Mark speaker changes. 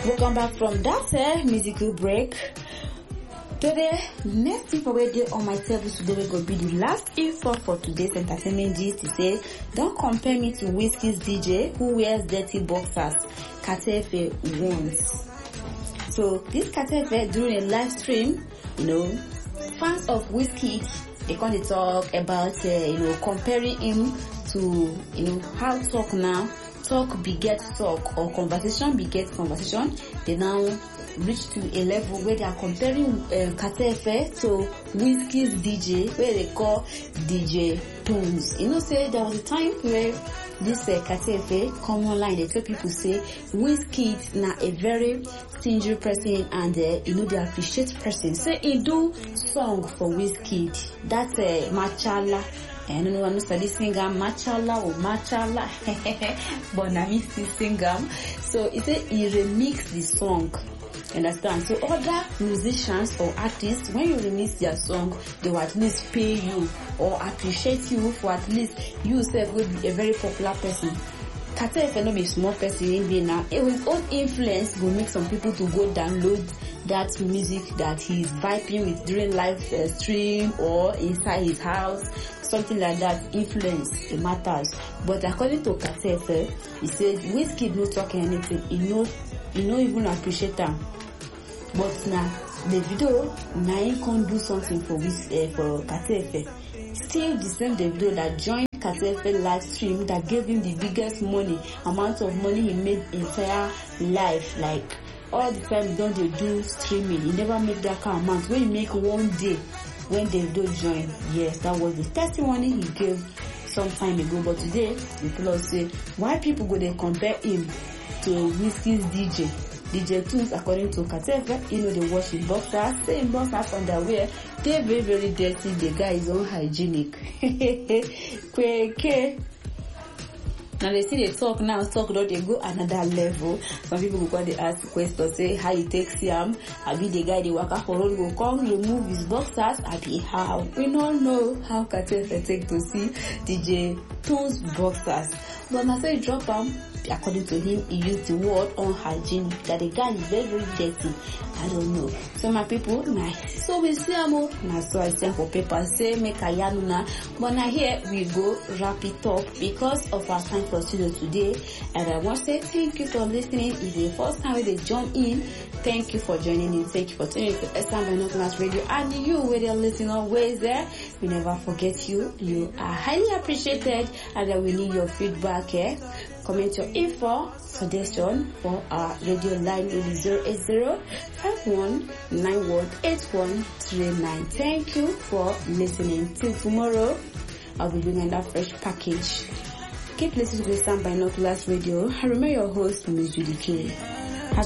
Speaker 1: Welcome back from that musical break. Today, next thing for radio on my table today will go be the last info for today's entertainment gist to say, don't compare me to Wizkid's DJ who wears dirty boxers, Katefe once. So this Katefe during a live stream, fans of Wizkid, they can't talk about, comparing him to, how talk now, talk beget talk or conversation beget conversation. They now reach to a level where they are comparing Katefe to Wizkid's DJ, where they call DJ Tones. Say there was a time where this Katefe come online, they tell people say Wizkid na a very stingy person and they appreciate person. Say he do song for Wizkid. That's Machala. I don't know I'm study singer Machala or Machala, but I mean still singer. So he said he remixed the song. Understand? So other musicians or artists, when you remix their song, they will at least pay you or appreciate you for at least you yourself will be a very popular person. Katefe no be small person in there now. His own influence will make some people to go download that music that he's vibing with during live stream or inside his house, something like that. Influence, it matters. But according to Katefe, he said Wizkid no talk anything. He no even appreciate them. But now the video now he can do something for Katefe. Still the same Davido that joined Katefe live stream that gave him the biggest amount of money he made entire life. Like all the time don't they do streaming, he never make that kind of amount. When you make one day when Davido joined, yes, that was the testimony he gave some time ago. But today people say why people go they compare him to Wizkid's DJ Toons. According to Katefe, they wash his boxers, same boxers underwear, they're very, very dirty. The guy is unhygienic. Now they see they talk now, they go another level. Some people go they ask questions, say how he takes him, I be the guy they work out for road go come remove his boxers, I be how. We don't know how Katefe take to see DJ Toons boxers. But now say drop him. According to him, he used the word unhygienic, that the guy is very, very dirty. I don't know. So my people, so we see now so I send for paper, say make a yanuna. But now here we go wrap it up because of our time for studio today. And I want to say thank you for listening. If the first time they join in, thank you for joining in. Thank you for tuning in to SM Binoculars Radio. And you, where they're listening always there, we never forget you. You are highly appreciated, and we need your feedback here. Comment your info, suggestion for our radio line in 080-5191-8139. Thank you for listening. Till tomorrow, I'll be bringing that fresh package. Keep listening to Wisdom Binoculars Radio. I remember your host, Ms. Judy K.